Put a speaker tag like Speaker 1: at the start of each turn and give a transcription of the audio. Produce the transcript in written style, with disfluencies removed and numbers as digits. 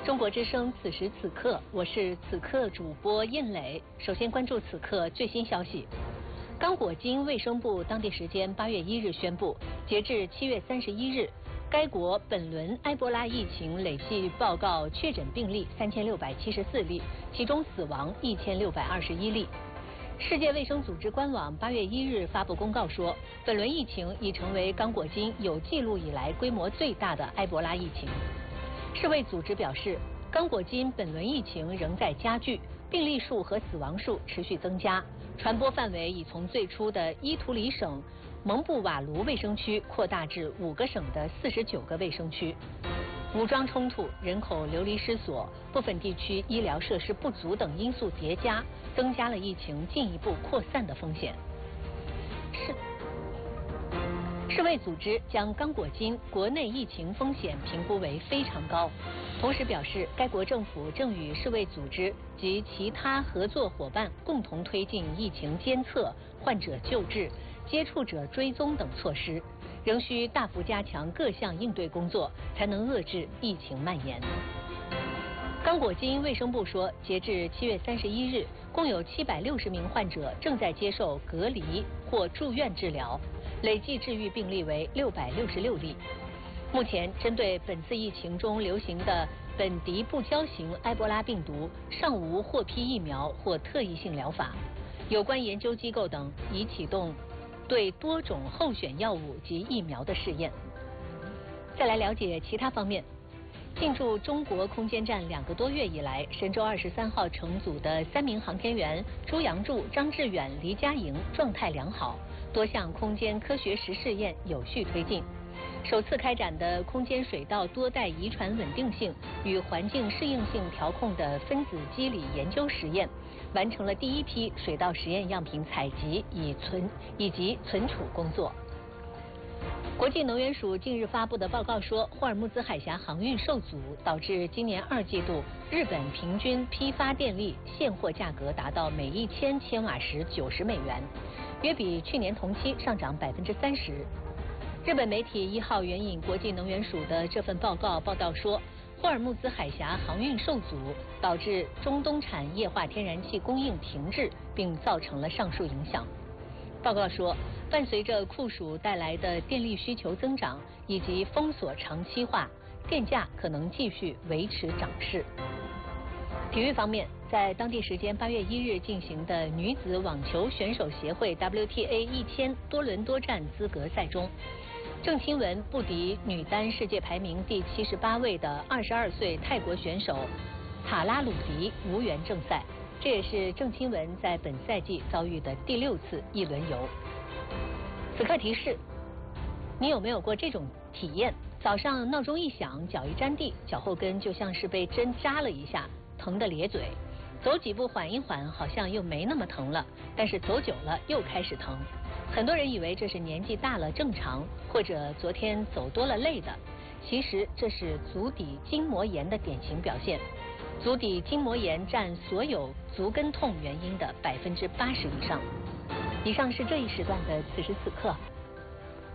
Speaker 1: 中国之声此时此刻，我是此刻主播印磊。首先关注此刻最新消息。刚果金卫生部当地时间8月1日宣布，截至7月31日，该国本轮埃博拉疫情累计报告确诊病例3674例，其中死亡1621例。世界卫生组织官网8月1日发布公告说，本轮疫情已成为刚果金有记录以来规模最大的埃博拉疫情。世卫组织表示，刚果金本轮疫情仍在加剧，病例数和死亡数持续增加，传播范围已从最初的伊图里省蒙布瓦卢卫生区扩大至5个省的49个卫生区。武装冲突、人口流离失所、部分地区医疗设施不足等因素叠加，增加了疫情进一步扩散的风险。世卫组织将刚果金国内疫情风险评估为非常高，同时表示，该国政府正与世卫组织及其他合作伙伴共同推进疫情监测、患者救治、接触者追踪等措施，仍需大幅加强各项应对工作，才能遏制疫情蔓延。刚果金卫生部说，截至7月31日，共有760名患者正在接受隔离或住院治疗，累计治愈病例为666例。目前，针对本次疫情中流行的本迪不胶型埃博拉病毒，尚无获批疫苗或特异性疗法。有关研究机构等已启动对多种候选药物及疫苗的试验。再来了解其他方面。进驻中国空间站2个多月以来，神舟23号乘组的3名航天员朱杨柱、张志远、黎佳莹状态良好，多项空间科学实试验有序推进。首次开展的空间水道多代遗传稳定性与环境适应性调控的分子机理研究实验，完成了第一批水道实验样品采集以及存储工作。国际能源署近日发布的报告说，霍尔木兹海峡航运受阻，导致今年2季度日本平均批发电力现货价格达到每1000千瓦时90美元，约比去年同期上涨30%。日本媒体1号援引国际能源署的这份报告报道说，霍尔木兹海峡航运受阻，导致中东产液化天然气供应停滞，并造成了上述影响。报告说，伴随着酷暑带来的电力需求增长以及封锁长期化，电价可能继续维持涨势。体育方面，在当地时间8月1日进行的女子网球选手协会 WTA 1000多轮多战资格赛中，郑钦文不敌女单世界排名第78位的22岁泰国选手塔拉鲁迪，无缘正赛。这也是郑钦文在本赛季遭遇的第6次一轮游。此刻提示，你有没有过这种体验？早上闹钟一响，脚一沾地，脚后跟就像是被针扎了一下，疼得咧嘴。走几步缓一缓，好像又没那么疼了，但是走久了又开始疼。很多人以为这是年纪大了正常，或者昨天走多了累的，其实这是足底筋膜炎的典型表现。足底筋膜炎占所有足跟痛原因的80%以上。以上是这一时段的此时此刻，